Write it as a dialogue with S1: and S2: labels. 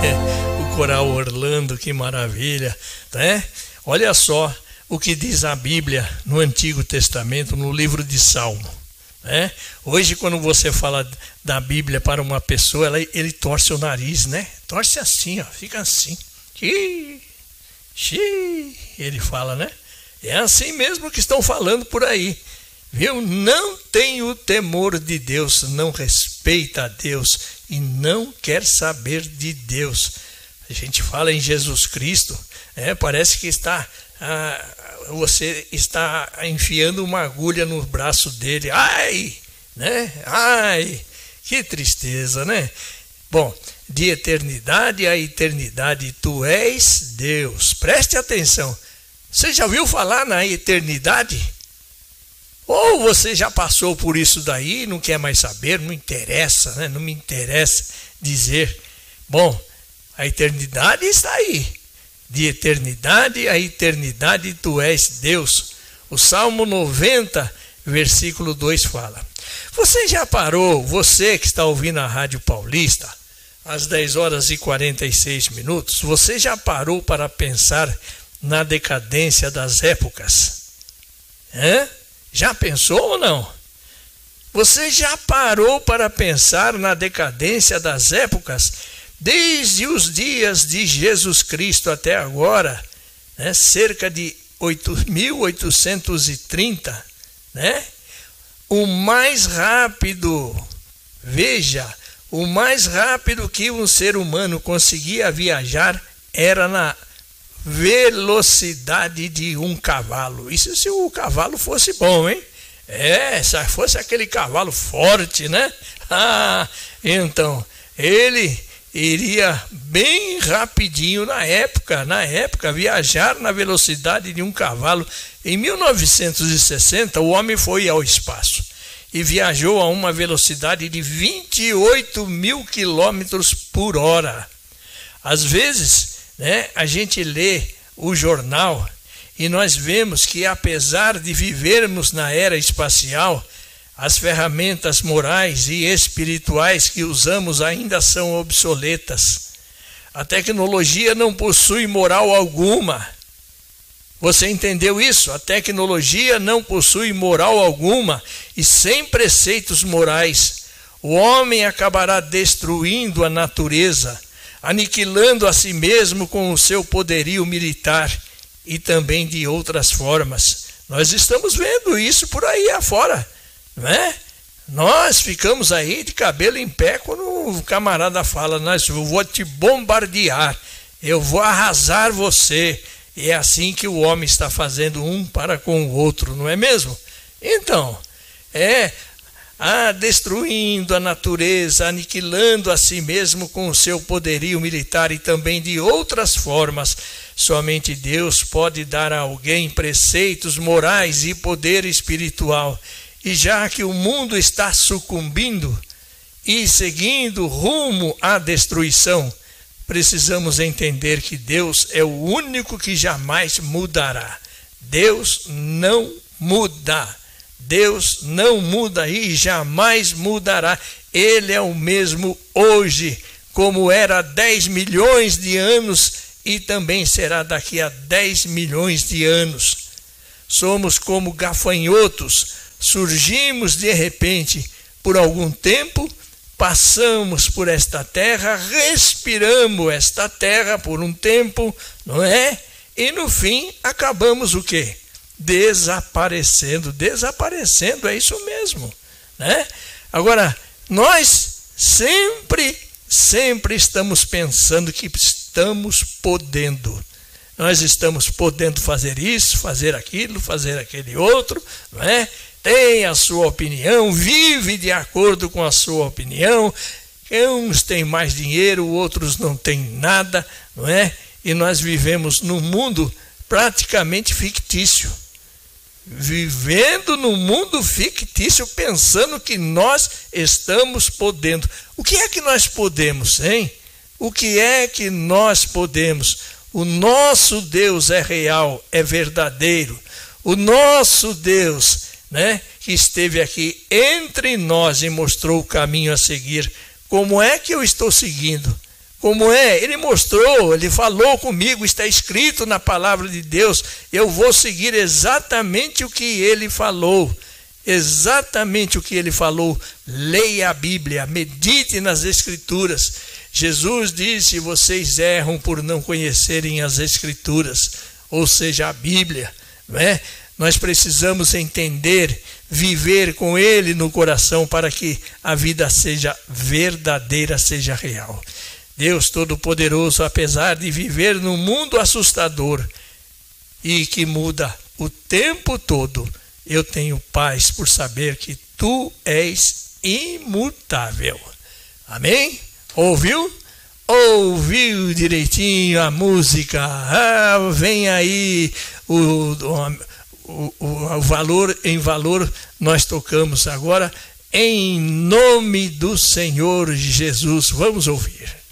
S1: O coral Orlando, que maravilha, né? Olha só o que diz a Bíblia no Antigo Testamento, no livro de Salmo, né? Hoje, quando você fala da Bíblia para uma pessoa, ele torce o nariz, né? Torce assim, ó, fica assim. Ele fala, né? É assim mesmo que estão falando por aí, viu? Não tem o temor de Deus, não respeita a Deus e não quer saber de Deus. A gente fala em Jesus Cristo, parece que você está enfiando uma agulha no braço dele. Ai, né? Ai, que tristeza, né? Bom, de eternidade a eternidade, tu és Deus. Preste atenção. Você já ouviu falar na eternidade? Ou você já passou por isso daí e não quer mais saber? Não interessa, né? Não me interessa dizer. Bom, a eternidade está aí. De eternidade a eternidade, tu és Deus. O Salmo 90, versículo 2 fala. Você já parou, você que está ouvindo a Rádio Paulista, às 10 horas e 46 minutos, você já parou para pensar na decadência das épocas? Já pensou ou não? Você já parou para pensar na decadência das épocas? Desde os dias de Jesus Cristo até agora, né? Cerca de 8.830, né? O mais rápido, veja, o mais rápido que um ser humano conseguia viajar era na velocidade de um cavalo. Isso se o cavalo fosse bom, hein? Se fosse aquele cavalo forte, né? Então, ele iria bem rapidinho na época, viajar na velocidade de um cavalo. Em 1960, o homem foi ao espaço e viajou a uma velocidade de 28.000 quilômetros por hora. Às vezes, né, a gente lê o jornal e nós vemos que, apesar de vivermos na era espacial, as ferramentas morais e espirituais que usamos ainda são obsoletas. A tecnologia não possui moral alguma. Você entendeu isso? A tecnologia não possui moral alguma e sem preceitos morais. O homem acabará destruindo a natureza, aniquilando a si mesmo com o seu poderio militar e também de outras formas. Nós estamos vendo isso por aí afora, não é? Nós ficamos aí de cabelo em pé quando o camarada fala, eu vou te bombardear, eu vou arrasar você. E é assim que o homem está fazendo um para com o outro, não é mesmo? Então, destruindo a natureza, aniquilando a si mesmo com o seu poderio militar e também de outras formas. Somente Deus pode dar a alguém preceitos morais e poder espiritual. E já que o mundo está sucumbindo e seguindo rumo à destruição, precisamos entender que Deus é o único que jamais mudará. Deus não muda. Deus não muda e jamais mudará. Ele é o mesmo hoje, como era há 10 milhões de anos e também será daqui a 10 milhões de anos. Somos como gafanhotos, surgimos de repente por algum tempo, passamos por esta terra, respiramos esta terra por um tempo, não é? E no fim acabamos o quê? Desaparecendo, é isso mesmo, né? Agora, nós sempre estamos pensando que estamos podendo. Nós estamos podendo fazer isso, fazer aquilo, fazer aquele outro, não é? Tem a sua opinião, vive de acordo com a sua opinião. Uns têm mais dinheiro, outros não têm nada, não é? E nós vivemos num mundo praticamente fictício. Vivendo num mundo fictício, pensando que nós estamos podendo. O que é que nós podemos, hein? O que é que nós podemos? O nosso Deus é real, é verdadeiro. O nosso Deus, né, que esteve aqui entre nós e mostrou o caminho a seguir. Como é que eu estou seguindo? como é. Ele mostrou, ele falou comigo, está escrito na palavra de Deus. Eu vou seguir exatamente o que ele falou. Exatamente o que ele falou. Leia a Bíblia, medite nas Escrituras. Jesus disse: vocês erram por não conhecerem as Escrituras, ou seja, a Bíblia, não é? Nós precisamos entender, viver com ele no coração para que a vida seja verdadeira, seja real. Deus Todo-Poderoso, apesar de viver num mundo assustador e que muda o tempo todo, eu tenho paz por saber que tu és imutável. Amém? Ouviu? Ouviu direitinho a música? Vem aí o valor, em valor nós tocamos agora, em nome do Senhor Jesus. Vamos ouvir.